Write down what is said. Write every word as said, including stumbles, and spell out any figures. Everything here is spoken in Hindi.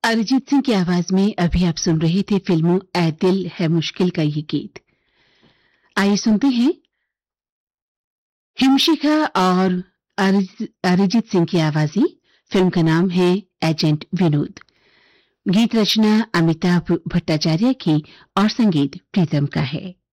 अरिजीत सिंह की आवाज में अभी आप सुन रहे थे फिल्मों ऐ दिल है मुश्किल का ये गीत। आइए सुनते हैं हिमशिखा और अरिज- अरिजीत सिंह की आवाजें। फिल्म का नाम है एजेंट विनोद। गीत रचना अमिताभ भट्टाचार्य की और संगीत प्रीतम का है।